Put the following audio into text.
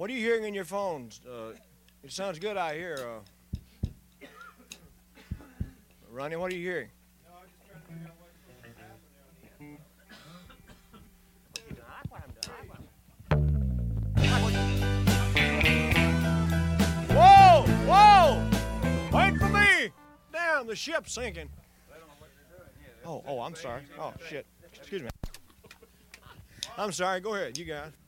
What are you hearing in your phones? It sounds good out here. Ronnie, what are you hearing? Whoa! Whoa! Wait for me! Damn, the ship's sinking. Oh, I'm sorry. Oh, shit. Excuse me. I'm sorry. Go ahead. You guys.